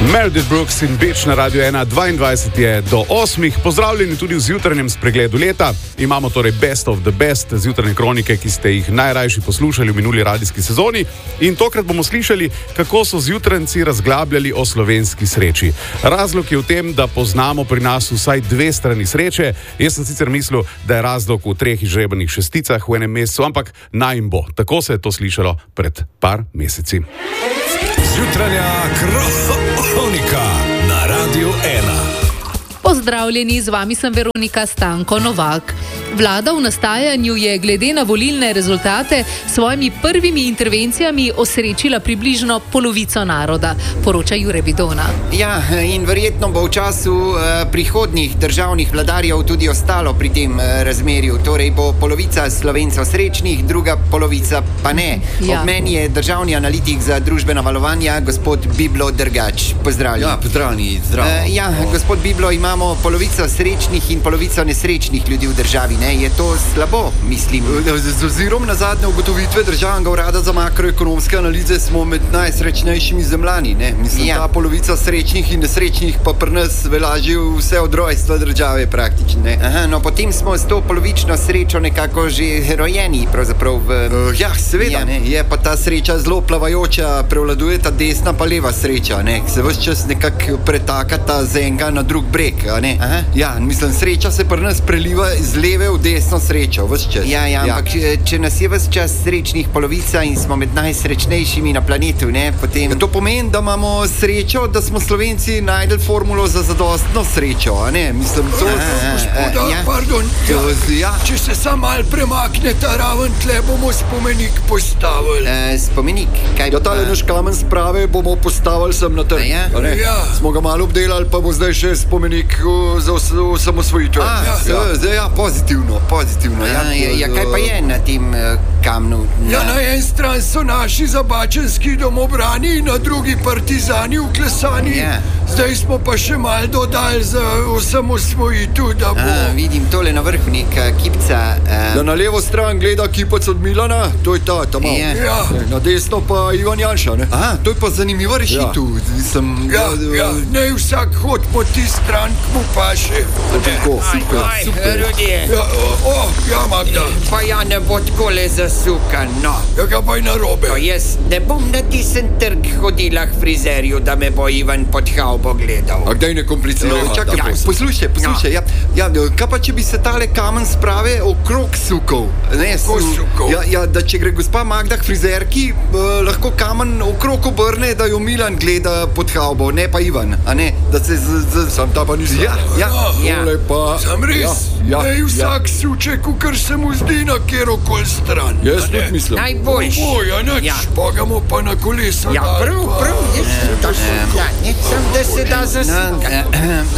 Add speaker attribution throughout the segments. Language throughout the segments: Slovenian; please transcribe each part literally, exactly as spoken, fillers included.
Speaker 1: Meredith Brooks in Beach na Radio ena, dvaindvajset je do osmih. Pozdravljeni tudi v zjutrajnem spregledu leta. Imamo torej best of the best zjutrajne kronike, ki ste jih najrajši poslušali v minuli radijski sezoni. In tokrat bomo slišali, kako so zjutrajnci razglabljali o slovenski sreči. Razlog je v tem, da poznamo pri nas vsaj dve strani sreče. Jaz sem sicer mislil, da je razlog v treh izžrebanih šesticah v enem mesecu, ampak naj jim bo. Tako se je to slišalo pred par meseci.
Speaker 2: Zjutranja kronika na Radio ena.
Speaker 3: Pozdravljeni, z vami sem Veronika Stanko Novak. Vlada v nastajanju je glede na volilne rezultate s svojimi prvimi intervencijami osrečila približno polovico naroda, poroča Jure Vidona.
Speaker 4: Ja, in verjetno bo v času uh, prihodnjih državnih vladarjev tudi ostalo pri tem uh, razmerju. Torej bo polovica Slovencev srečnih, druga polovica pa ne. Ja. Ob meni je državni analitik za družbena valovanja, gospod Biblo Drgač. Pozdravljen.
Speaker 5: Ja, pozdravljeni, zdravo.
Speaker 4: Uh, ja, gospod Biblo, imamo polovico srečnih in polovico nesrečnih ljudi v državi. Ne, je to slabo, mislim.
Speaker 5: Z ozirom na zadnje ugotovitve Državnega urada za makroekonomske analize smo med najsrečnejšimi zemljani. Ne? Mislim, ja. Ta polovica srečnih in nesrečnih pa pri nas velaži vse od rojstva države praktično. Ne?
Speaker 4: Aha, no potem smo s to polovično srečo nekako že rojeni, pravzaprav v...
Speaker 5: Uh, ja, seveda, ja. Ne? Je pa ta sreča zelo plavajoča, prevladuje ta desna pa leva sreča, ne? Se ves čas nekako pretakata z enega na drug breg, a ne? Aha. Ja, mislim, sreča se pri nas preliva iz leve v desno srečo, ves čas.
Speaker 4: Ja, ja, ampak ja. Če nas je ves čas srečnih polovica in smo med najsrečnejšimi na planetu, ne, potem...
Speaker 5: Ja, to pomeni, da imamo srečo, da smo Slovenci najdel formulo za zadostno srečo, a ne? Mislim, to...
Speaker 6: Gospoda, ja. Pardon, ja. Ja. Če se sam mal premakne ta raven, tle bomo spomenik postavili.
Speaker 4: E, spomenik? Kaj
Speaker 5: ja, tale naš kamen sprave bomo postavili sem na trg.
Speaker 4: Ja.
Speaker 5: Ja. Smo ga malo obdelali, pa bo zdaj še spomenik uh, za osamosvojitev.
Speaker 4: Ah,
Speaker 5: ja, ja. Ja, ja, pozitivno, pozitivno.
Speaker 4: Ja, ja, ja, kaj pa je na tem uh, kamnu? Na...
Speaker 6: Ja, na en stran so naši zabačenski domobrani, na drugi partizani uklesani. Ja. Zdaj smo pa še mal dodali za osamosvojitev, da bo...
Speaker 4: A, vidim tole na vrhu neka kipca. Uh...
Speaker 5: Ja, na levo stran gleda kipac od Milana, to je ta, tam.
Speaker 4: Ja.
Speaker 6: Ja.
Speaker 5: Na desno pa Ivan Janša, ne?
Speaker 4: Aha,
Speaker 5: to je pa zanimiva rešitev.
Speaker 6: Ja,
Speaker 5: Sem,
Speaker 6: ja, ja, ne vsak hod po ti stran, k mu paše.
Speaker 5: Tako, super,
Speaker 4: aj,
Speaker 5: super.
Speaker 4: Rudje.
Speaker 6: Ja, o, o, ja, Magda.
Speaker 4: Pa ja ne bo takole zasukan, no.
Speaker 6: Ja, ga pa je narobe.
Speaker 4: No, jaz ne bom na tisen trg hodila k frizerju, da me bo Ivan pod havbo gledal.
Speaker 5: A kdaj ne komplicirajo?
Speaker 4: No,
Speaker 5: čakaj,
Speaker 4: ja,
Speaker 5: poslušaj, poslušaj. Ja. Ja, ja, kaj pa, če bi se tale kamen sprave okrog sukov? Ne,
Speaker 6: Kako sukov?
Speaker 5: Ja, ja, da če gre gospa Magda k frizerki, eh, lahko kamen okrog obrne, da jo Milan gleda pod havbo, ne pa Ivan, a ne? Da se z... z
Speaker 6: Sam ta pa nisem.
Speaker 5: Ja, ja,
Speaker 4: ja.
Speaker 5: tole pa...
Speaker 6: Sam res,
Speaker 5: ja, ja,
Speaker 6: ne vsak
Speaker 5: ja.
Speaker 6: suče, kukar se mu zdi na kjerokoli stran.
Speaker 5: Jaz tudi mislim.
Speaker 4: Najboljš.
Speaker 6: Boj, a neč,
Speaker 4: Ja.
Speaker 6: pa ga mu pa na kolesa
Speaker 4: Ja,
Speaker 6: dal,
Speaker 4: prav,
Speaker 6: pa-
Speaker 4: prav, jaz sem to šla. Ne, sem, da se da zasukati.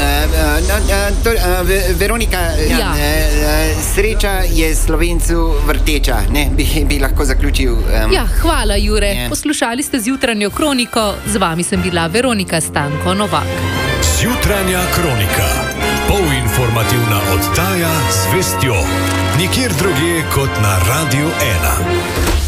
Speaker 4: No, to, uh, Veronika,
Speaker 3: Ja.
Speaker 4: uh, sreča je Slovencu vrteča, ne, bi, bi lahko zaključil. Um,
Speaker 3: Ja, hvala Jure.
Speaker 4: Ja.
Speaker 3: Poslušali ste zjutranjo kroniko, z vami sem bila Veronika Stanko Novak.
Speaker 2: Zjutranja kronika. Polinformativna oddaja z vestjo. Nikjer drugje kot na Radio ena.